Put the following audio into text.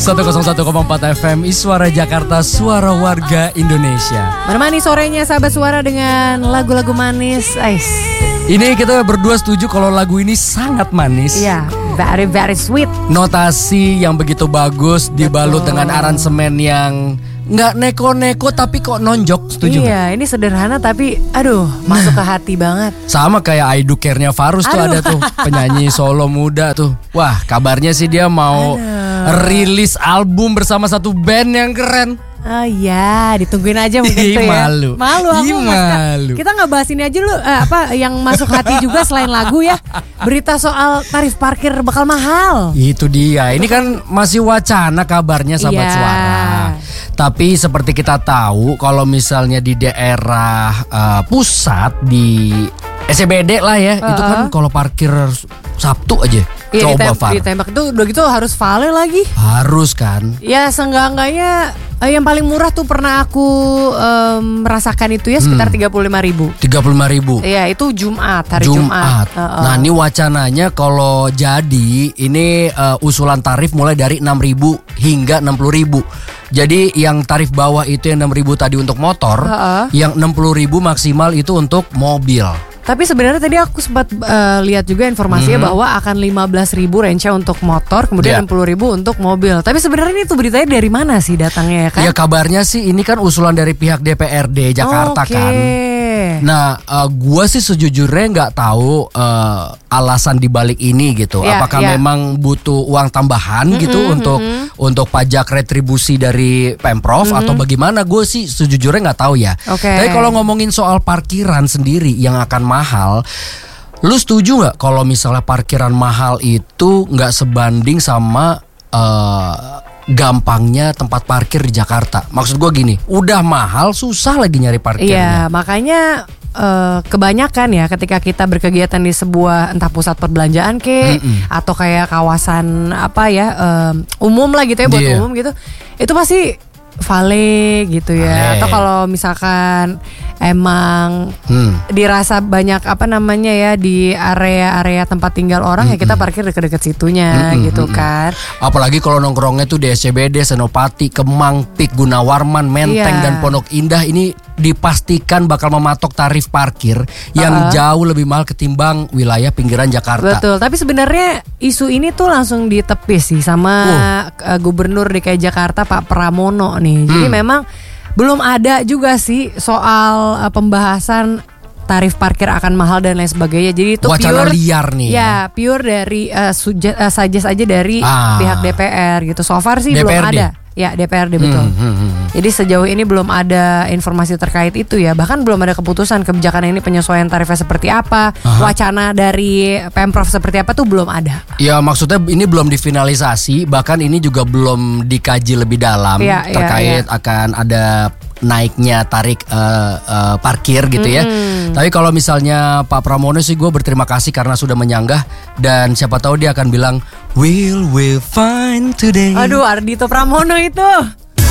101,4 FM Iswara Jakarta, suara warga Indonesia. Menemani sorenya sahabat suara dengan lagu-lagu manis. Ini kita berdua setuju kalau lagu ini sangat manis. Iya, very very sweet. Notasi yang begitu bagus dibalut dengan aransemen yang nggak neko-neko tapi kok nonjok. Setuju Iya, ini sederhana tapi aduh masuk ke hati banget. Sama kayak I Do Care-nya Farus tuh ada tuh, penyanyi solo muda tuh. Wah, kabarnya sih dia mau rilis album bersama satu band yang keren. Oh iya, ditungguin aja mungkin tuh ya. Malu aku. Malu. Kita nggak bahas ini aja lu apa yang masuk hati juga selain lagu ya. Berita soal tarif parkir bakal mahal. Itu dia. Ini kan masih wacana kabarnya sahabat suara. Tapi seperti kita tahu kalau misalnya di daerah pusat di SCBD lah ya, itu kan kalau parkir Sabtu aja. Iya, coba Far. ditembak itu udah gitu harus vale lagi. Harus kan. Ya seenggak-enggaknya yang paling murah tuh pernah aku merasakan itu ya sekitar 35.000. 35.000. Iya, itu Jumat, hari Jumat. Nah, ini wacananya kalau jadi ini usulan tarif mulai dari 6.000 hingga 60.000. Jadi yang tarif bawah itu yang 6.000 tadi untuk motor, yang 60.000 maksimal itu untuk mobil. Tapi sebenarnya tadi aku sempat lihat juga informasinya bahwa akan 15.000 range untuk motor, kemudian 60.000 untuk mobil. Tapi sebenarnya ini tuh beritanya dari mana sih datangnya ya kan? Ya kabarnya sih ini kan usulan dari pihak DPRD Jakarta kan. Nah, gua sih sejujurnya nggak tahu alasan dibalik ini gitu. Apakah memang butuh uang tambahan gitu untuk pajak retribusi dari Pemprov atau bagaimana? Gue sih sejujurnya nggak tahu ya. Tapi kalau ngomongin soal parkiran sendiri yang akan mahal, lu setuju nggak kalau misalnya parkiran mahal itu nggak sebanding sama gampangnya tempat parkir di Jakarta? Maksud gue gini, udah mahal susah lagi nyari parkirnya. Iya, makanya kebanyakan ya ketika kita berkegiatan di sebuah entah pusat perbelanjaan atau kayak kawasan apa ya umum lah gitu ya buat umum gitu, itu pasti vale gitu ya. Atau kalau misalkan emang dirasa banyak apa namanya ya di area-area tempat tinggal orang ya kita parkir deket-deket situnya gitu kan. Apalagi kalau nongkrongnya tuh di SCBD, Senopati, Kemang, Pik, Gunawarman, Menteng dan Pondok Indah, ini dipastikan bakal mematok tarif parkir yang jauh lebih mahal ketimbang wilayah pinggiran Jakarta. Betul, tapi sebenarnya isu ini tuh langsung ditepis sih sama Gubernur DKI Jakarta Pak Pramono nih. Jadi memang belum ada juga sih soal pembahasan tarif parkir akan mahal dan lain sebagainya. Jadi itu wacana pure liar nih. Ya, pure dari suggest aja dari pihak DPR gitu. So far sih DPRD. belum ada. Ya, DPRD betul. Jadi sejauh ini belum ada informasi terkait itu ya. Bahkan belum ada keputusan kebijakan ini penyesuaian tarifnya seperti apa, wacana dari Pemprov seperti apa tuh belum ada. Ya maksudnya ini belum difinalisasi, bahkan ini juga belum dikaji lebih dalam terkait akan ada naiknya tarik parkir gitu ya. Tapi kalau misalnya Pak Pramono sih gue berterima kasih karena sudah menyanggah, dan siapa tahu dia akan bilang we'll find today. Aduh, Ardhito Pramono itu.